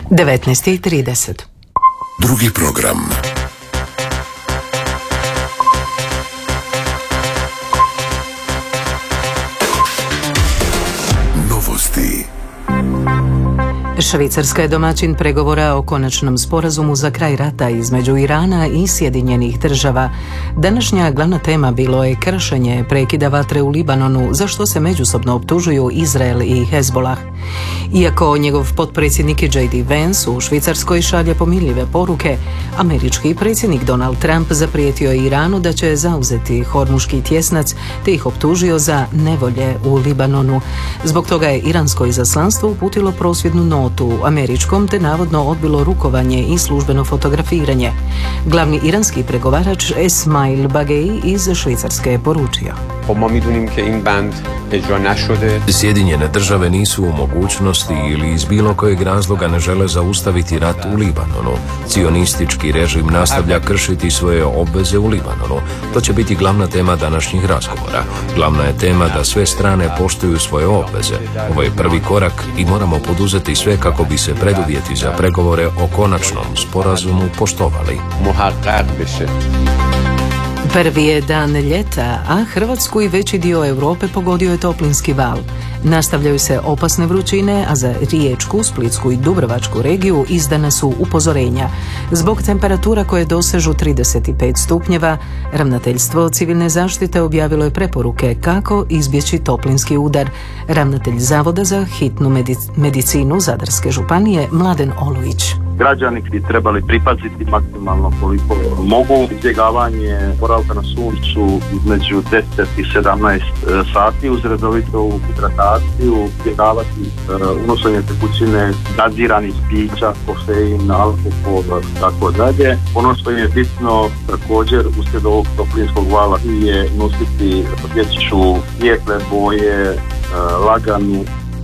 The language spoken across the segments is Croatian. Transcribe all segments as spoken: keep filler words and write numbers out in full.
devetnaest i trideset. Drugi program. Novosti. Švicarska je domaćin pregovora o konačnom sporazumu za kraj rata između Irana i Sjedinjenih država. Današnja glavna tema bilo je kršenje prekida vatre u Libanonu, za što se međusobno optužuju Izrael i Hezbolah. Iako njegov potpredsjednik J D Vance u Švicarskoj šalje pomirljive poruke, američki predsjednik Donald Trump zaprijetio je Iranu da će zauzeti Hormuški tjesnac te ih optužio za nevolje u Libanonu. Zbog toga je iransko izaslanstvo uputilo prosvjednu notu američkom te navodno odbilo rukovanje i službeno fotografiranje. Glavni iranski pregovarač Esmail Bagei iz Švicarske je poručio: Sjedinjene države nisu u mogućnosti ili iz bilo kojeg razloga ne žele zaustaviti rat u Libanonu. Cionistički režim nastavlja kršiti svoje obveze u Libanonu. To će biti glavna tema današnjih razgovora. Glavna je tema da sve strane poštuju svoje obveze. Ovo je prvi korak i moramo poduzeti sve kako bi se preduvjeti za pregovore o konačnom sporazumu poštovali. Prvi je dan ljeta, a Hrvatsku i veći dio Europe pogodio je toplinski val. Nastavljaju se opasne vrućine, a za Riječku, Splitsku i Dubrovačku regiju izdana su upozorenja. Zbog temperatura koje dosežu trideset pet stupnjeva, Ravnateljstvo civilne zaštite objavilo je preporuke kako izbjeći toplinski udar. Ravnatelj Zavoda za hitnu medic- medicinu Zadarske županije Mladen Olujić. Građani bi trebali pripaziti maksimalno koliko mogu. Izbjegavanje boravka na suncu između deset i sedamnaest sati uz redovitu hidrataciju, izbjegavati uh, unošenje tekućine, gaziranih pića, kofein, alkohol, tako dalje. Ono što je bitno također uslijed ovog toplinskog vala je nositi dječju svijetle boje, uh, laganu.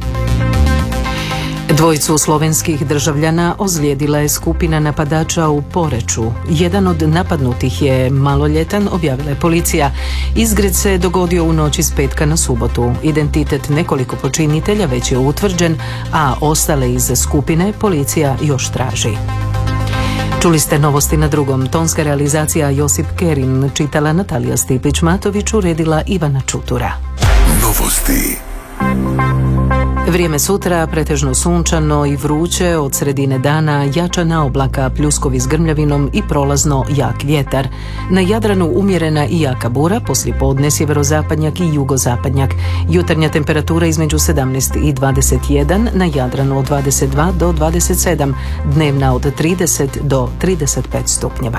Dvojicu slovenskih državljana ozlijedila je skupina napadača u Poreču. Jedan od napadnutih je maloljetan, objavila je policija. Izgred se dogodio u noći s petka na subotu. Identitet nekoliko počinitelja već je utvrđen, a ostale iz skupine policija još traži. Čuli ste novosti na drugom. Tonska realizacija Josip Kerin, čitala Natalija Stipić-Matović, uredila Ivana Čutura. Novosti. Vrijeme sutra pretežno sunčano i vruće, od sredine dana jača naoblaka, pljuskovi s grmljavinom i prolazno jak vjetar. Na Jadranu umjerena i jaka bura, poslijepodne sjeverozapadnjak i jugozapadnjak. Jutarnja temperatura između sedamnaest i dvadeset jedan, na Jadranu od dvadeset dva do dvadeset sedam, dnevna od trideset do trideset pet stupnjeva.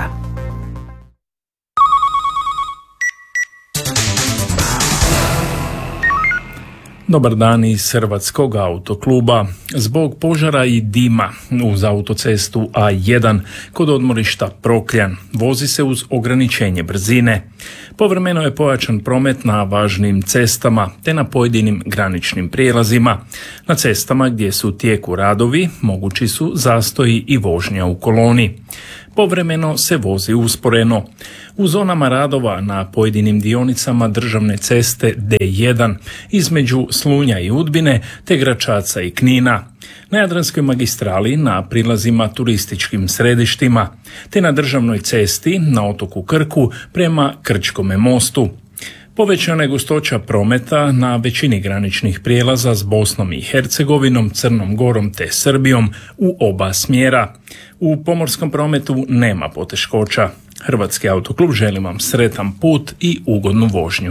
Dobar dan iz Hrvatskog autokluba. Zbog požara i dima uz autocestu A jedan kod odmorišta Prokljan vozi se uz ograničenje brzine. Povremeno je pojačan promet na važnim cestama te na pojedinim graničnim prijelazima. Na cestama gdje su u tijeku radovi mogući su zastoji i vožnja u koloni. Povremeno se vozi usporeno. U zonama radova na pojedinim dionicama državne ceste D jedan između Slunja i Udbine te Gračaca i Knina. Na Jadranskoj magistrali na prilazima turističkim središtima te na državnoj cesti na otoku Krku prema Krčkome mostu. Povećana je gustoća prometa na većini graničnih prijelaza s Bosnom i Hercegovinom, Crnom Gorom te Srbijom u oba smjera. U pomorskom prometu nema poteškoća. Hrvatski autoklub želi vam sretan put i ugodnu vožnju.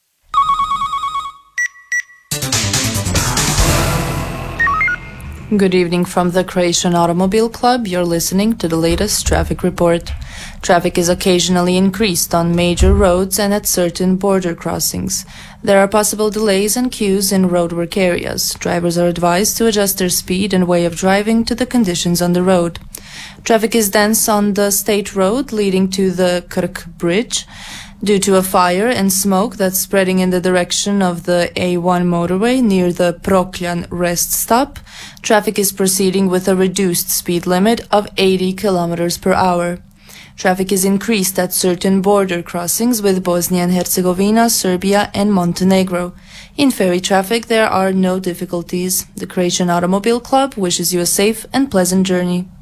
Good evening from the Croatian Automobile Club. You're listening to the latest traffic report. Traffic is occasionally increased on major roads and at certain border crossings. There are possible delays and queues in roadwork areas. Drivers are advised to adjust their speed and way of driving to the conditions on the road. Traffic is dense on the state road leading to the Krk Bridge due to a fire and smoke that's spreading in the direction of the A one motorway near the Prokljan rest stop. Traffic is proceeding with a reduced speed limit of eighty kilometers per hour. Traffic is increased at certain border crossings with Bosnia and Herzegovina, Serbia and Montenegro. In ferry traffic, there are no difficulties. The Croatian Automobile Club wishes you a safe and pleasant journey.